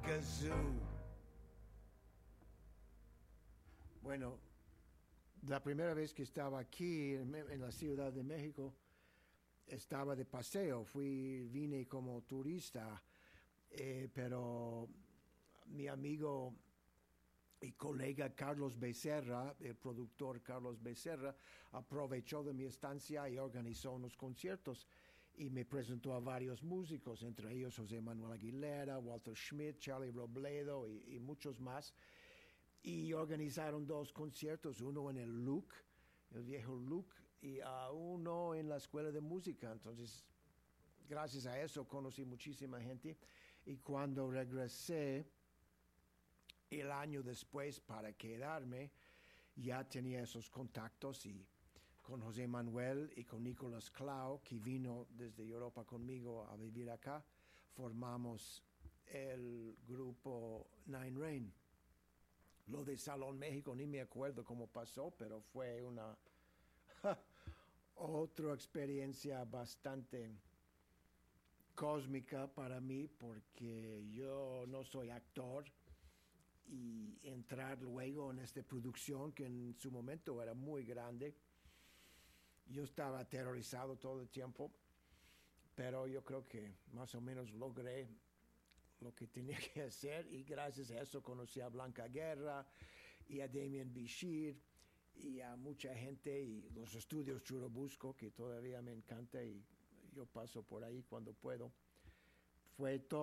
kazoo. Bueno, la primera vez que estaba aquí en la Ciudad de México, estaba de paseo, vine como turista, pero mi amigo y colega Carlos Becerra, el productor Carlos Becerra, aprovechó de mi estancia y organizó unos conciertos y me presentó a varios músicos, entre ellos José Manuel Aguilera, Walter Schmidt, Charlie Robledo y muchos más. Y organizaron dos conciertos, uno en el LUC, el viejo LUC, y uno en la Escuela de Música. Entonces, gracias a eso conocí muchísima gente. Y cuando regresé el año después para quedarme, ya tenía esos contactos y con José Manuel y con Nicolás Clau, que vino desde Europa conmigo a vivir acá, formamos el grupo Nine Rain. Lo de Salón México ni me acuerdo cómo pasó, pero fue una otra experiencia bastante cósmica para mí porque yo no soy actor y entrar luego en esta producción que en su momento era muy grande. Yo estaba aterrorizado todo el tiempo, pero yo creo que más o menos logré lo que tenía que hacer y gracias a eso conocí a Blanca Guerra y a Damien Bichir y a mucha gente y los estudios Churubusco que todavía me encanta y yo paso por ahí cuando puedo. Fue todo